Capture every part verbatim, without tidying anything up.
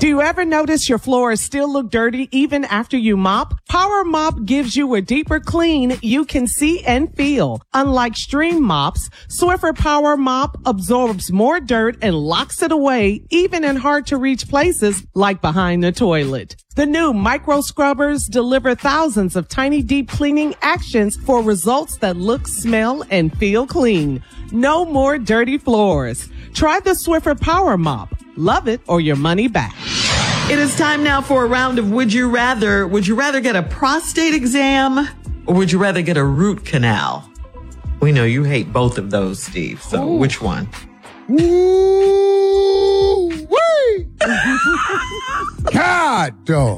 Do you ever notice your floors still look dirty even after you mop? Power Mop gives you a deeper clean you can see and feel. Unlike stream mops, Swiffer Power Mop absorbs more dirt and locks it away, even in hard to reach places like behind the toilet. The new micro scrubbers deliver thousands of tiny deep cleaning actions for results that look, smell, and feel clean. No more dirty floors. Try the Swiffer Power Mop. Love it or your money back. It is time now for a round of Would You Rather. Would you rather get a prostate exam or would you rather get a root canal? We know you hate both of those, Steve. So Ooh. Which one? Ooh, wee! God, dog.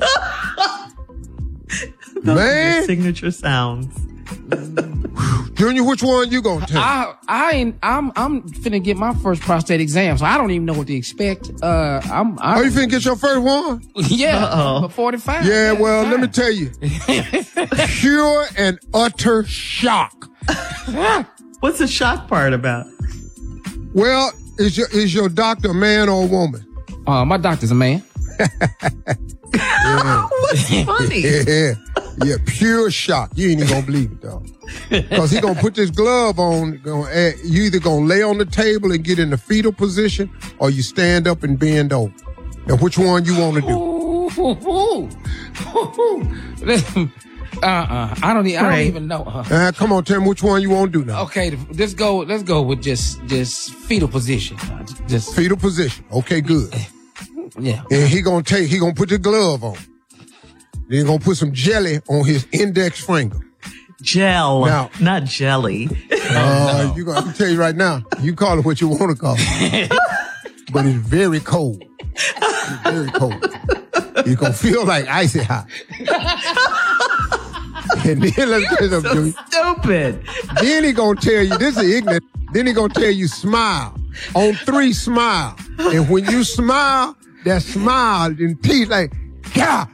Man. Signature sounds. Junior, which one you gonna take? I, I ain't, I'm, I'm finna get my first prostate exam, so I don't even know what to expect. Uh, I'm, I, oh, you finna get your first one? Yeah, Uh-oh. forty-five. Yeah, yeah well, let me tell you, pure and utter shock. What's the shock part about? Well, is your is your doctor a man or a woman? Uh, my doctor's a man. Yeah. What's funny? Yeah. Yeah, pure shock. You ain't even gonna believe it, though. Because he gonna put this glove on. Gonna add, you either gonna lay on the table and get in the fetal position, or you stand up and bend over. Now, which one you want to do? uh-uh. I don't. Even, I don't even know. Uh, uh, come on, tell me which one you want to do now. Okay, let's go. Let's go with just just fetal position. Just fetal position. Okay, good. Yeah. And he gonna take. He gonna put the glove on. Then he's gonna put some jelly on his index finger. Gel, now, not jelly. Uh, no. you gonna, I can tell you right now, you call it what you want to call it. But it's very cold. It's very cold. You're gonna feel like icy hot. And then let's You're so you. stupid. Then he gonna tell you, this is ignorant. Then he gonna tell you smile. On three, smile. And when you smile, that smile in teeth like, God.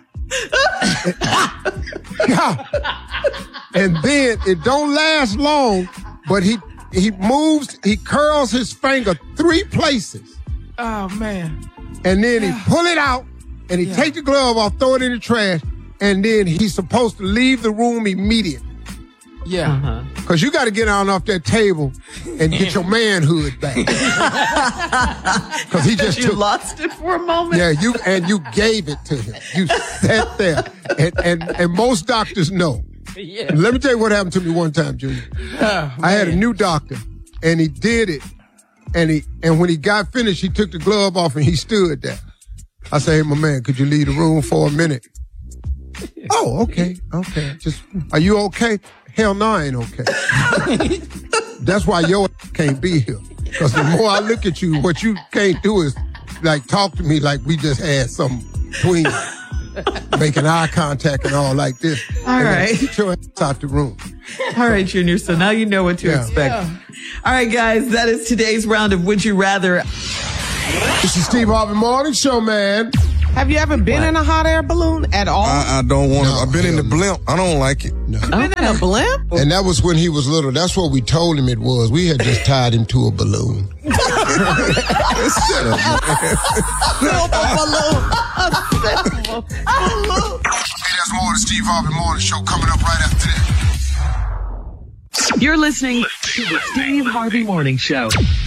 And then it don't last long, but he he moves, he curls his finger three places. Oh man. And then he pull it out and he yeah. take the glove off, throw it in the trash, and then he's supposed to leave the room immediately. Yeah. Uh-huh. Cause you gotta get on off that table and get your manhood back. Cause he just you took, lost it for a moment. Yeah, you and you gave it to him. You sat there, and and, and most doctors know. Yeah. Let me tell you what happened to me one time, Junior. Oh, I had a new doctor, and he did it, and he and when he got finished, he took the glove off and he stood there. I said, "Hey, my man, could you leave the room for a minute?" Oh, okay, okay. Just, are you okay? Hell no, I ain't okay. That's why your can't be here. Because the more I look at you, what you can't do is like talk to me like we just had something between making eye contact and all like this. All and right. Get your ass out the room. All right, Junior. So now you know what to yeah. expect. Yeah. All right, guys. That is today's round of Would You Rather. This is Steve Harvey Morning Show, man. Have you ever been what? in a hot air balloon at all? I, I don't want to. No, I've been in the blimp. I don't like it. No. You've been in a blimp? And that was when he was little. That's what we told him it was. We had just tied him to a balloon. Shut up, man. Silver balloon. A silver balloon. Hey, there's more of the Steve Harvey Morning Show coming up right after this. You're listening to the Steve Harvey Morning Show.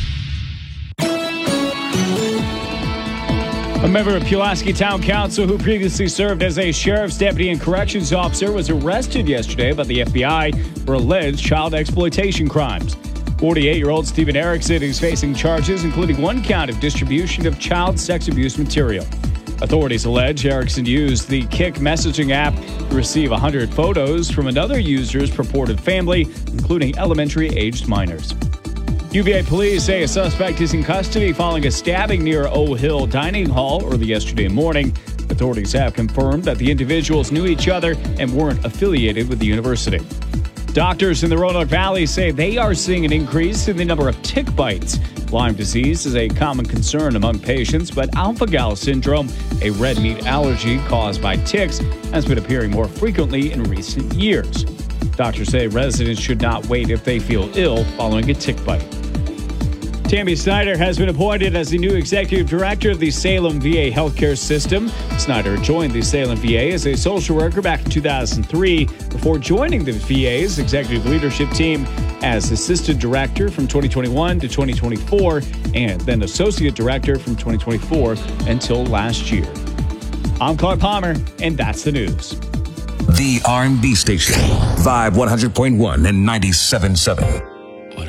A member of Pulaski Town Council who previously served as a sheriff's deputy and corrections officer was arrested yesterday by the F B I for alleged child exploitation crimes. forty-eight-year-old Stephen Erickson is facing charges, including one count of distribution of child sex abuse material. Authorities allege Erickson used the Kik messaging app to receive one hundred photos from another user's purported family, including elementary-aged minors. U V A police say a suspect is in custody following a stabbing near O Hill Dining Hall early yesterday morning. Authorities have confirmed that the individuals knew each other and weren't affiliated with the university. Doctors in the Roanoke Valley say they are seeing an increase in the number of tick bites. Lyme disease is a common concern among patients, but alpha-gal syndrome, a red meat allergy caused by ticks, has been appearing more frequently in recent years. Doctors say residents should not wait if they feel ill following a tick bite. Tammy Snyder has been appointed as the new executive director of the Salem V A healthcare system. Snyder joined the Salem V A as a social worker back in two thousand three before joining the V A's executive leadership team as assistant director from twenty twenty-one to twenty twenty-four and then associate director from twenty twenty-four until last year. I'm Clark Palmer, and that's the news. The R and B station, Vibe one hundred point one and ninety-seven point seven.